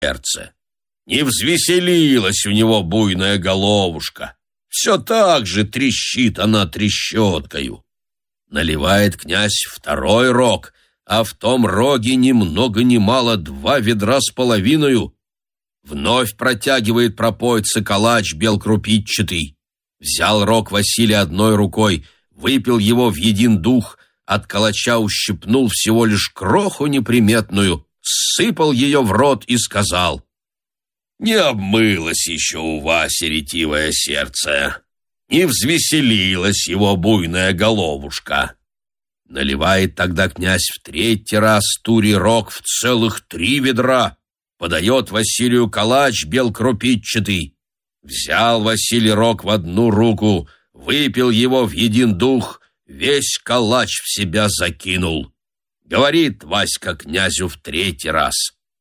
сердце. Не взвеселилась у него буйная головушка. Все так же трещит она трещоткою. Наливает князь второй рог, а в том роге ни много ни мало 2 ведра с половиною. Вновь протягивает пропойца калач белкрупитчатый. Взял рог Василий одной рукой, выпил его в един дух, от калача ущипнул всего лишь кроху неприметную, сыпал ее в рот и сказал: «Не обмылось еще у Васи ретивое сердце, не взвеселилась его буйная головушка». Наливает тогда князь в 3-й раз турий рог в целых 3 ведра, подает Василию калач белкрупитчатый. Взял Василий рог в одну руку, выпил его в един дух, весь калач в себя закинул. Говорит Васька князю в 3-й раз: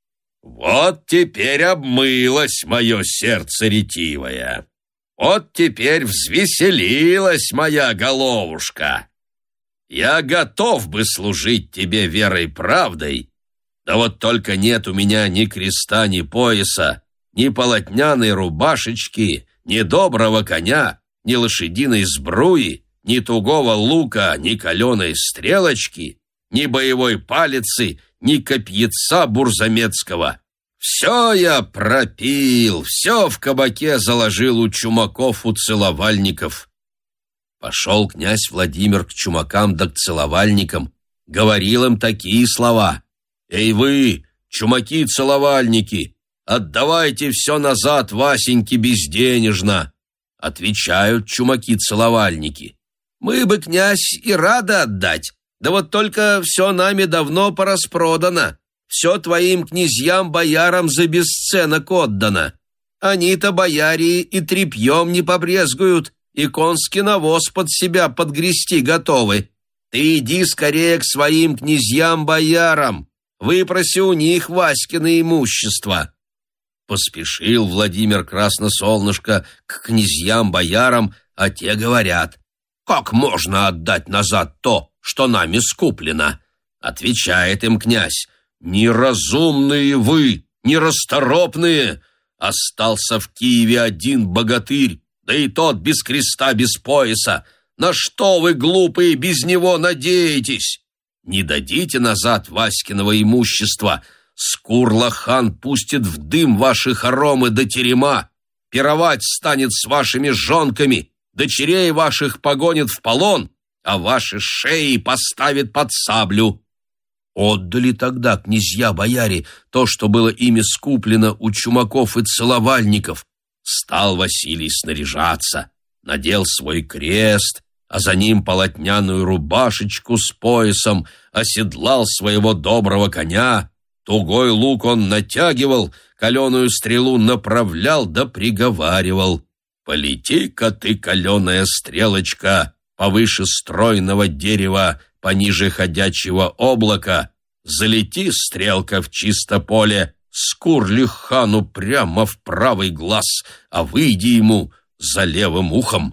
«Вот теперь обмылось мое сердце ретивое, вот теперь взвеселилась моя головушка. Я готов бы служить тебе верой и правдой, да вот только нет у меня ни креста, ни пояса, ни полотняной рубашечки, ни доброго коня, ни лошадиной сбруи, ни тугого лука, ни каленой стрелочки, ни боевой палицы, ни копьяца бурзамецкого. Все я пропил, все в кабаке заложил у чумаков, у целовальников». Пошел князь Владимир к чумакам да к целовальникам, говорил им такие слова: «Эй вы, чумаки-целовальники, отдавайте все назад Васеньке безденежно». Отвечают чумаки-целовальники: «Мы бы, князь, и рады отдать, да вот только все нами давно пораспродано, все твоим князьям-боярам за бесценок отдано. Они-то, бояре, и тряпьем не побрезгуют, и конский навоз под себя подгрести готовы. Ты иди скорее к своим князьям-боярам, выпроси у них Васькино имущество». Поспешил Владимир Красносолнышко к князьям-боярам, а те говорят: «Как можно отдать назад то, что нами скуплено?» Отвечает им князь: «Неразумные вы, нерасторопные! Остался в Киеве один богатырь, да и тот без креста, без пояса. На что вы, глупые, без него надеетесь? Не дадите назад Васькиного имущества, Скурло-хан пустит в дым ваши хоромы до терема, пировать станет с вашими жонками, дочерей ваших погонит в полон, а ваши шеи поставит под саблю». Отдали тогда князья-бояре то, что было ими скуплено у чумаков и целовальников. Стал Василий снаряжаться, надел свой крест, а за ним полотняную рубашечку с поясом, оседлал своего доброго коня, тугой лук он натягивал, каленую стрелу направлял да приговаривал: «Полети-ка ты, каленая стрелочка, повыше стройного дерева, пониже ходячего облака, залети, стрелка, в чисто поле, Скурле-хану прямо в правый глаз, а выйди ему за левым ухом».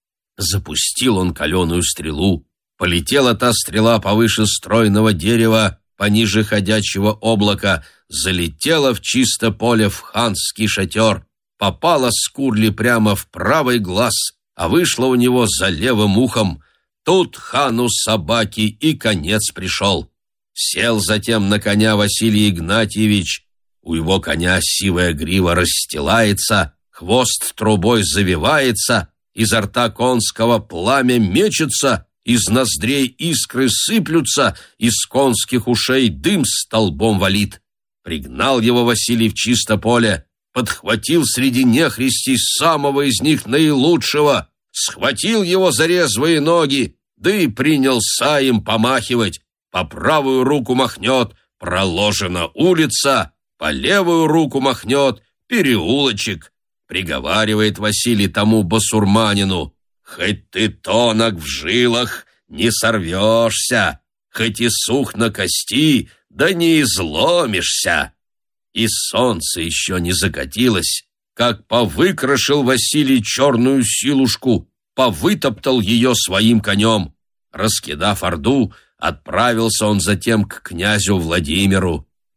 Запустил он каленую стрелу, полетела та стрела повыше стройного дерева, пониже ходячего облака, залетела в чисто поле в ханский шатер, попала Скурле прямо в правый глаз, а вышла у него за левым ухом. Тут хану собаки и конец пришел. Сел затем на коня Василий Игнатьевич. У его коня сивая грива расстилается, хвост трубой завивается, изо рта конского пламя мечется, из ноздрей искры сыплются, из конских ушей дым столбом валит. Пригнал его Василий в чисто поле, подхватил среди нехристей самого из них наилучшего, схватил его за резвые ноги, да и принялся им помахивать. По правую руку махнет — проложена улица, по левую руку махнет — переулочек. Приговаривает Василий тому басурманину: «Хоть ты тонок в жилах, не сорвешься, хоть и сух на кости, да не изломишься». И солнце еще не закатилось, как повыкрашил Василий черную силушку, повытоптал ее своим конем. Раскидав орду, отправился он затем к князю Владимиру.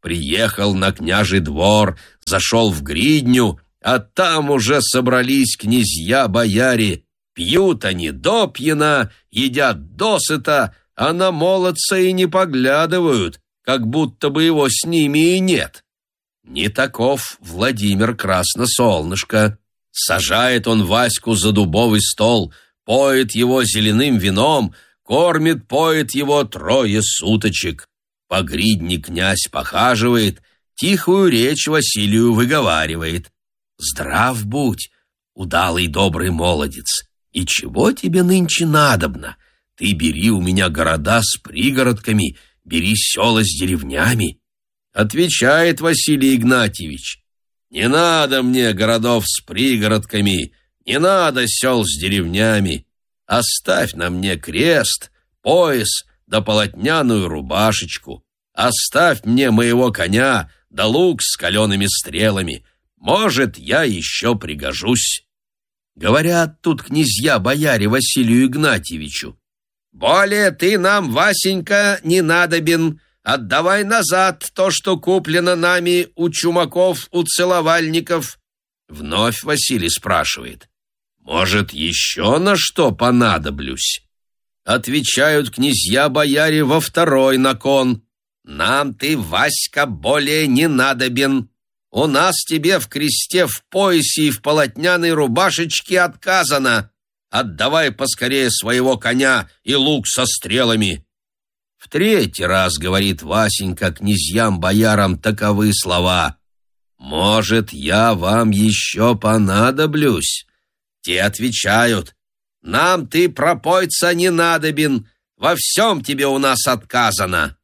Приехал на княжий двор, зашел в гридню, а там уже собрались князья-бояре. Пьют они допьяна, едят досыта, а на молодца и не поглядывают, как будто бы его с ними и нет. Не таков Владимир Красносолнышко. Сажает он Ваську за дубовый стол, поет его зеленым вином, кормит-поет его 3 суточек. По гридне князь похаживает, тихую речь Василию выговаривает. «Здрав будь, удалый добрый молодец, и чего тебе нынче надобно? Ты бери у меня города с пригородками, бери села с деревнями». Отвечает Василий Игнатьевич: «Не надо мне городов с пригородками, не надо сел с деревнями. Оставь на мне крест, пояс да полотняную рубашечку. Оставь мне моего коня да лук с калеными стрелами. Может, я еще пригожусь». Говорят тут князья-бояре Василию Игнатьевичу: «Более ты нам, Васенька, не надобен. Отдавай назад то, что куплено нами у чумаков, у целовальников». Вновь Василий спрашивает: «Может, еще на что понадоблюсь?» Отвечают князья-бояре во второй након: «Нам ты, Васька, более не надобен. У нас тебе в кресте, в поясе и в полотняной рубашечке отказано. Отдавай поскорее своего коня и лук со стрелами». В 3-й раз говорит Васенька князьям-боярам таковы слова: «Может, я вам еще понадоблюсь?» Те отвечают: «Нам ты, пропойца, не надобен, во всем тебе у нас отказано».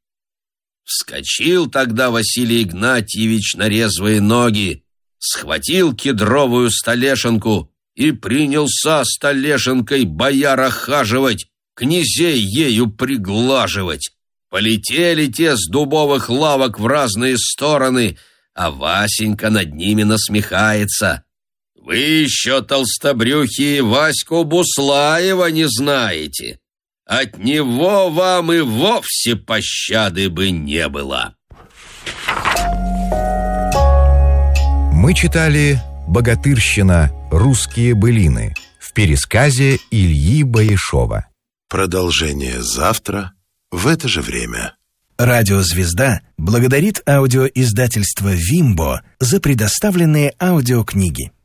Вскочил тогда Василий Игнатьевич на резвые ноги, схватил кедровую столешинку и принялся столешинкой бояр охаживать, князей ею приглаживать. Полетели те с дубовых лавок в разные стороны, а Васенька над ними насмехается: «Вы еще, толстобрюхие, Ваську Буслаева не знаете. От него вам и вовсе пощады бы не было». Мы читали «Богатырщина. Русские былины» в пересказе Ильи Боешова. Продолжение завтра в это же время. Радио «Звезда» благодарит аудиоиздательство «Вимбо» за предоставленные аудиокниги.